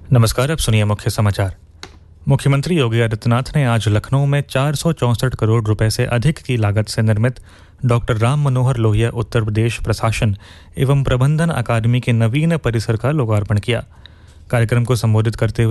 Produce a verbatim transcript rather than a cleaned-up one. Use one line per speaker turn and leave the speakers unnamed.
नमस्कार, अब सुनिए मुख्य समाचार। मुख्यमंत्री योगी आदित्यनाथ ने आज लखनऊ में चार सौ चौंसठ करोड़ रुपए से अधिक की लागत से निर्मित डॉक्टर राम मनोहर लोहिया उत्तर प्रदेश प्रशासन एवं प्रबंधन अकादमी के नवीन परिसर का लोकार्पण किया। कार्यक्रम को संबोधित करते हुए